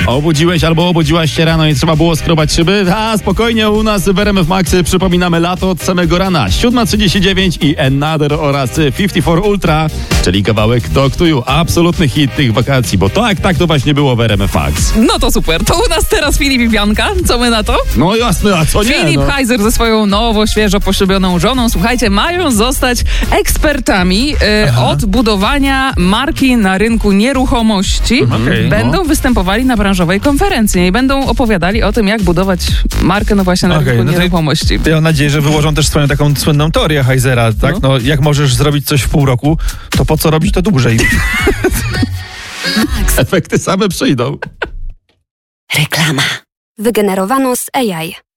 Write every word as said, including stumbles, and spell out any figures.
Obudziłeś albo obudziłaś się rano i trzeba było skrobać szyby? A spokojnie, u nas w R M F Max przypominamy lato od samego rana. siódma trzydzieści dziewięć i Another oraz pięćdziesiąt cztery Ultra, czyli kawałek Talk to You. Absolutny hit tych wakacji, bo tak, tak to właśnie było w R M F Max. No to super. To u nas teraz Filip i Bianka. Co my na to? No jasne, a co nie? Filip no. Heiser ze swoją nowo, świeżo poślubioną żoną, słuchajcie, mają zostać ekspertami y, od budowania marki na rynku nieruchomości. Okay, będą no. występowali na branżowej konferencji i będą opowiadali o tym, jak budować markę no właśnie na Okay, rynku no to- nieruchomości. Ja mam nadzieję, że wyłożą też swoją taką słynną teorię Heisera, tak? No. No, jak możesz zrobić coś w pół roku, to po co robić to dłużej? Efekty same przyjdą. Reklama. Wygenerowano z A I.